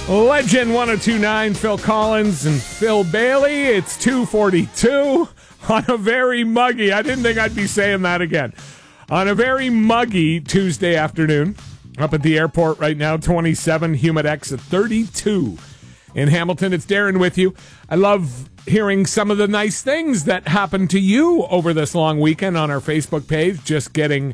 Legend 1029, Phil Collins and Phil Bailey. It's 2:42 on a very muggy, I didn't think I'd be saying that again, on a very muggy Tuesday afternoon. Up at the airport right now, 27, humid X at 32. In Hamilton, it's Darren with you. I love hearing some of the nice things that happened to you over this long weekend on our Facebook page. Just getting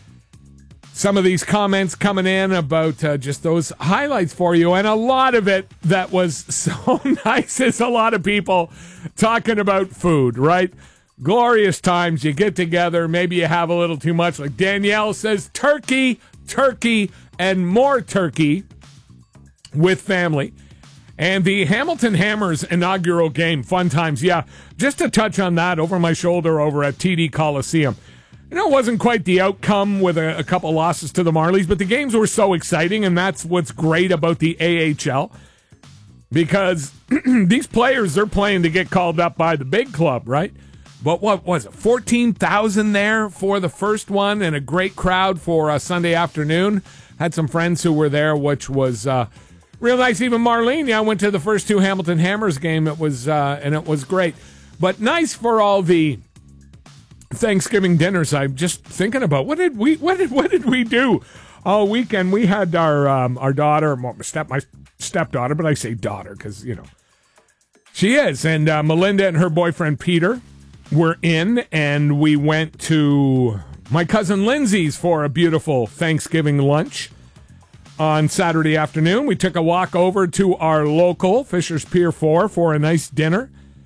some of these comments coming in about just those highlights for you. And a lot of it that was so nice is a lot of people talking about food, right? Glorious times. You get together. Maybe you have a little too much. Like Danielle says, turkey, and more turkey with family. And the Hamilton Hammers inaugural game, fun times. Yeah, just to touch on that over my shoulder over at TD Coliseum. You know, it wasn't quite the outcome with a couple losses to the Marlies, but the games were so exciting, and that's what's great about the AHL. Because these players, they're playing to get called up by the big club, right? But what was it, 14,000 there for the first one, and a great crowd for Sunday afternoon. Had some friends who were there, which was real nice. Even Marlene, I went to the first two Hamilton Hammers game. It was and it was great. But nice for all the Thanksgiving dinners. I'm just thinking about what did we do all weekend? We had our daughter, my stepdaughter, but I say daughter because you know she is, and Melinda and her boyfriend Peter were in, and we went to my cousin Lindsay's for a beautiful Thanksgiving lunch on Saturday afternoon. We took a walk over to our local Fisher's Pier 4 for a nice dinner.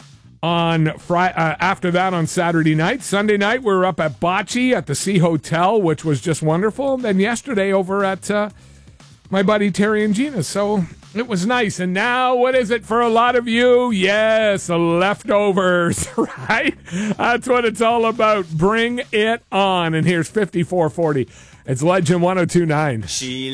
On after that on Saturday night. Sunday night, we were up at Bocce at the Sea Hotel, which was just wonderful. And then yesterday over at my buddy Terry and Gina. So it was nice. And now, what is it for a lot of you? Yes, leftovers, right? That's what it's all about. Bring it on. And here's 5440. It's Legend 1029.